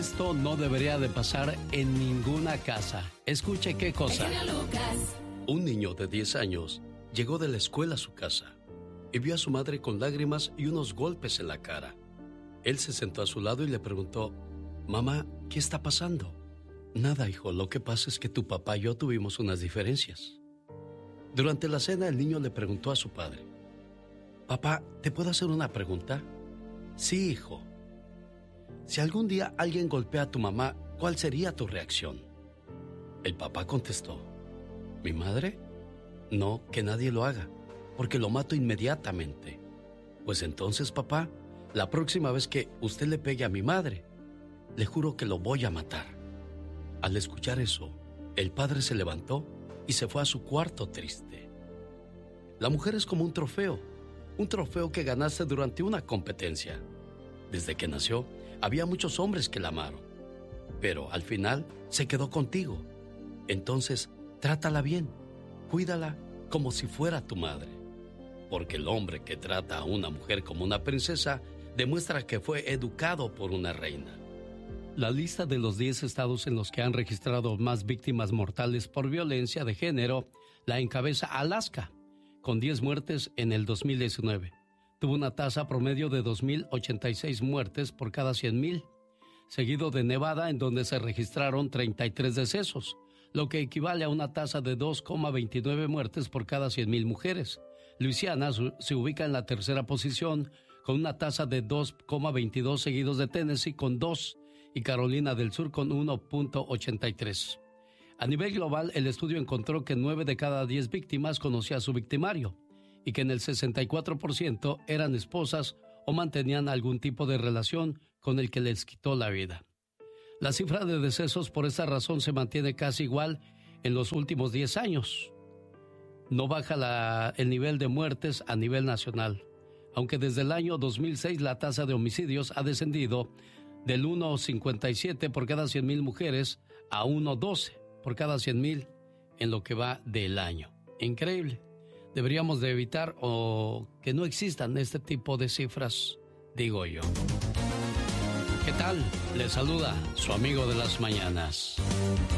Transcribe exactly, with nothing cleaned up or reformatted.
Esto no debería de pasar en ninguna casa. Escuche qué cosa. Un niño de diez años llegó de la escuela a su casa y vio a su madre con lágrimas y unos golpes en la cara. Él se sentó a su lado y le preguntó: mamá, ¿qué está pasando? Nada, hijo, lo que pasa es que tu papá y yo tuvimos unas diferencias. Durante la cena, el niño le preguntó a su padre: papá, ¿te puedo hacer una pregunta? Sí, hijo. Si algún día alguien golpea a tu mamá, ¿cuál sería tu reacción? El papá contestó: ¿mi madre? No, que nadie lo haga, porque lo mato inmediatamente. Pues entonces, papá, la próxima vez que usted le pegue a mi madre, le juro que lo voy a matar. Al escuchar eso, el padre se levantó y se fue a su cuarto triste. La mujer es como un trofeo, un trofeo que ganaste durante una competencia. Desde que nació, había muchos hombres que la amaron, pero al final se quedó contigo. Entonces, trátala bien, cuídala como si fuera tu madre. Porque el hombre que trata a una mujer como una princesa demuestra que fue educado por una reina. La lista de los diez estados en los que han registrado más víctimas mortales por violencia de género la encabeza Alaska, con diez muertes en el dos mil diecinueve. Tuvo una tasa promedio de dos mil ochenta y seis muertes por cada cien mil, seguido de Nevada, en donde se registraron treinta y tres decesos, lo que equivale a una tasa de dos coma veintinueve muertes por cada cien mil mujeres. Luisiana se ubica en la tercera posición con una tasa de dos coma veintidós, seguidos de Tennessee con dos y Carolina del Sur con uno coma ochenta y tres. A nivel global, el estudio encontró que nueve de cada diez víctimas conocía a su victimario y que en el sesenta y cuatro por ciento eran esposas o mantenían algún tipo de relación con el que les quitó la vida. La cifra de decesos por esta razón se mantiene casi igual en los últimos diez años. No baja la, el nivel de muertes a nivel nacional, aunque desde el año dos mil seis la tasa de homicidios ha descendido del uno coma cincuenta y siete por cada cien mil mujeres a uno coma doce por cada cien mil en lo que va del año. Increíble. Deberíamos de evitar o que no existan este tipo de cifras, digo yo. ¿Qué tal? Les saluda su amigo de las mañanas.